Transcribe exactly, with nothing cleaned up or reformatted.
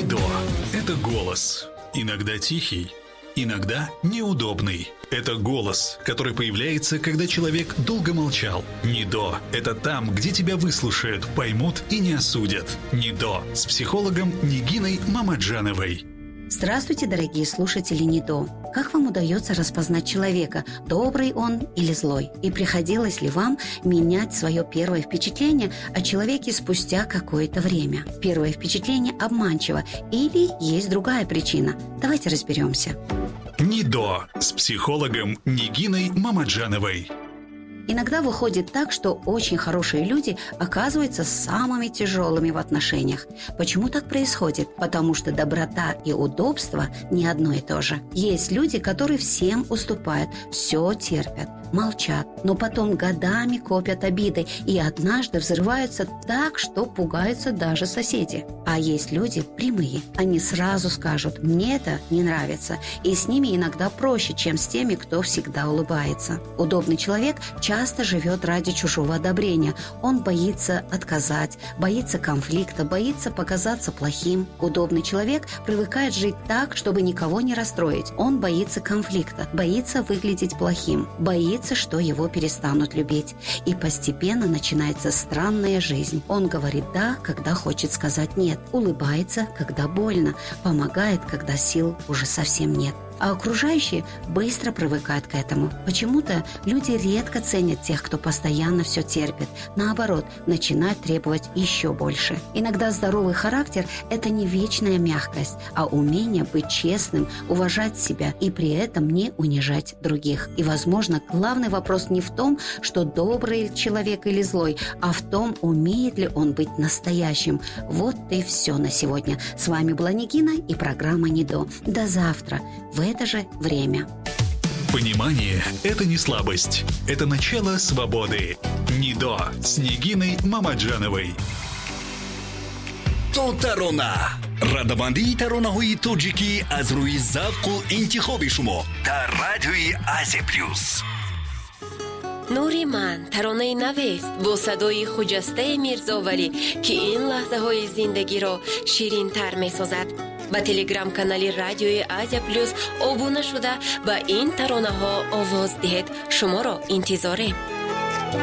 Нидо – это голос. Иногда тихий, иногда неудобный. Это голос, который появляется, когда человек долго молчал. Нидо – это там, где тебя выслушают, поймут и не осудят. Нидо с психологом Нигиной Мамаджановой. Здравствуйте, дорогие слушатели Нидо. Как вам удается распознать человека, добрый он или злой? И приходилось ли вам менять свое первое впечатление о человеке спустя какое-то время? Первое впечатление обманчиво или есть другая причина? Давайте разберемся. Нидо с психологом Нигиной Мамаджановой. Иногда выходит так, что очень хорошие люди оказываются самыми тяжелыми в отношениях. Почему так происходит? Потому что доброта и удобство не одно и то же. Есть люди, которые всем уступают, все терпят, молчат, но потом годами копят обиды и однажды взрываются так, что пугаются даже соседи. А есть люди прямые. Они сразу скажут: «Мне это не нравится», и с ними иногда проще, чем с теми, кто всегда улыбается. Удобный человек часто живет ради чужого одобрения. Он боится отказать, боится конфликта, боится показаться плохим. Удобный человек привыкает жить так, чтобы никого не расстроить. Он боится конфликта, боится выглядеть плохим, боится, что его перестанут любить. И постепенно начинается странная жизнь. Он говорит «да», когда хочет сказать «нет», улыбается, когда больно, помогает, когда сил уже совсем нет. А окружающие быстро привыкают к этому. Почему-то люди редко ценят тех, кто постоянно все терпит. Наоборот, начинают требовать еще больше. Иногда здоровый характер – это не вечная мягкость, а умение быть честным, уважать себя и при этом не унижать других. И, возможно, главный вопрос не в том, что добрый человек или злой, а в том, умеет ли он быть настоящим. Вот и все на сегодня. С вами была Нигина и программа Нидо. До завтра. В это же время. Понимание – это не слабость. Это начало свободы. Нидо с Нигиной Мамаджановой. То тарона. радамандии таронаҳои тоҷикӣ аз рӯи завқу интихоби шумо дар радиои Азия плюс. نوری من ترانه نویست با صدای خجسته میرزاولی که این لحظه های زندگی را شیرین تر می سازد. با تلگرام کانال رادیوی آزیا پلوس ابونه شده با این ترانه ها آواز دهید. شما را انتظاریم.